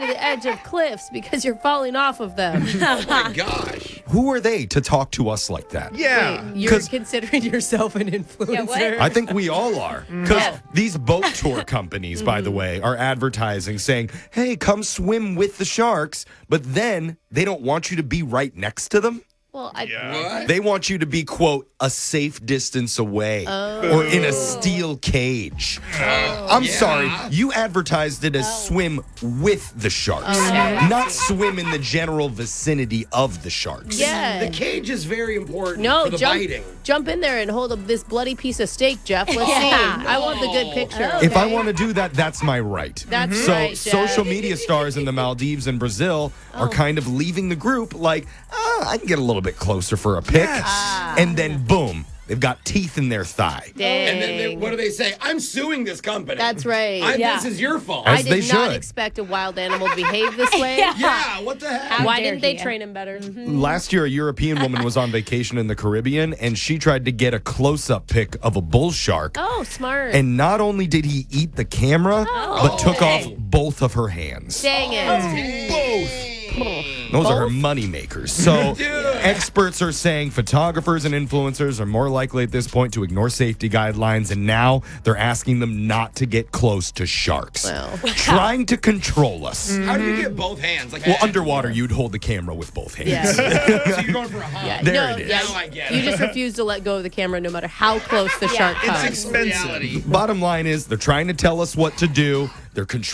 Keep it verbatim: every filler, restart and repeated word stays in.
over the edge of cliffs because you're falling off of them. Oh, my gosh. Who are they to talk to us like that? Yeah. Wait, you're 'Cause- considering yourself an influencer? Yeah, what? I think we all are. Because Yeah. these boat tour companies, by the way, are advertising saying, hey, come swim with the sharks. But then they don't want you to be right next to them. Well, I, What? They want you to be, quote, a safe distance away or in a steel cage. I'm Yeah. sorry. You advertised it as swim with the sharks, not swim in the general vicinity of the sharks. yeah. The cage is very important No, for the jump, biting. jump in there and hold up this bloody piece of steak, Jeff. Let's Yeah. see. I want the good picture. If I want to do that, that's my right. That's so right, Jeff. social media stars in the Maldives and Brazil are kind of leaving the group like, ah, I can get a little bit closer for a pic. And then boom, they've got teeth in their thigh. Dang. And then they, what do they say? I'm suing this company. That's right. I, Yeah. This is your fault. As I they did not should. expect a wild animal to behave this way. Yeah. yeah, what the heck? Why dare didn't they he? train him better? Last year, a European woman was on vacation in the Caribbean, and she tried to get a close-up pic of a bull shark. Oh, smart. And not only did he eat the camera, but took off both of her hands. Dang it. Both. Those are her money makers. So experts are saying photographers and influencers are more likely at this point to ignore safety guidelines, and now they're asking them not to get close to sharks. Well. Trying to control us. How do you get both hands? Like Well, underwater, you'd hold the camera with both hands. Yeah. so you're going for a hug. Yeah. There no, it is. Yeah, Now I get you it. just refuse to let go of the camera no matter how close the shark Yeah. comes. It's expensive. Bottom line is they're trying to tell us what to do. They're controlling